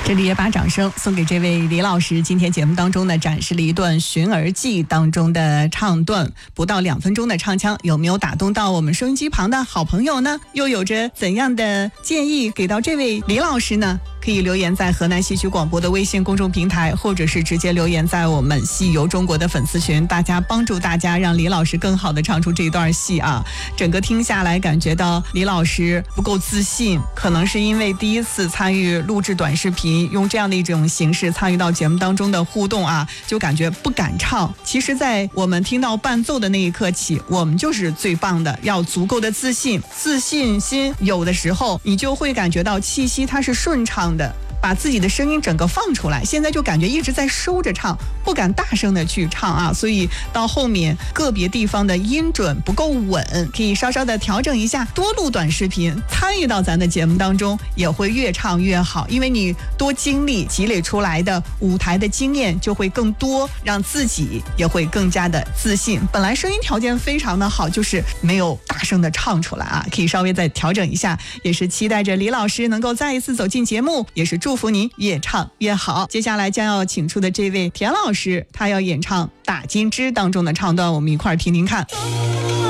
这里也把掌声送给这位李老师。今天节目当中呢，展示了一段《寻儿记》当中的唱段，不到2分钟的唱腔，有没有打动到我们收音机旁的好朋友呢？又有着怎样的建议给到这位李老师呢？可以留言在河南戏曲广播的微信公众平台，或者是直接留言在我们戏游中国的粉丝群，大家帮助大家让李老师更好的唱出这段戏啊。整个听下来感觉到李老师不够自信，可能是因为第一次参与录制短视频，用这样的一种形式参与到节目当中的互动啊，就感觉不敢唱。其实在我们听到伴奏的那一刻起，我们就是最棒的，要足够的自信心有的时候你就会感觉到气息它是顺畅的，把自己的声音整个放出来。现在就感觉一直在收着唱，不敢大声的去唱啊，所以到后面个别地方的音准不够稳，可以稍稍的调整一下，多录短视频，参与到咱的节目当中，也会越唱越好。因为你多经历积累出来的舞台的经验就会更多，让自己也会更加的自信。本来声音条件非常的好，就是没有大声的唱出来啊，可以稍微再调整一下。也是期待着李老师能够再一次走进节目，也是祝福您越唱越好。接下来将要请出的这位田老师，他要演唱《打金枝》当中的唱段，我们一块儿听听看。